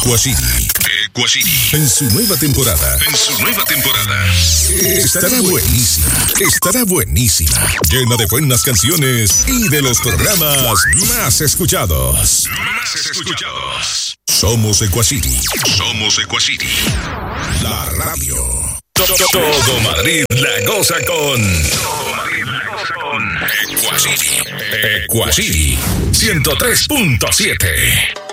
Equacity. En su nueva temporada. Estará buenísima. Llena de buenas canciones y de los programas más escuchados. Somos Equacity. La radio. Todo Madrid la goza con Equacity 103.7.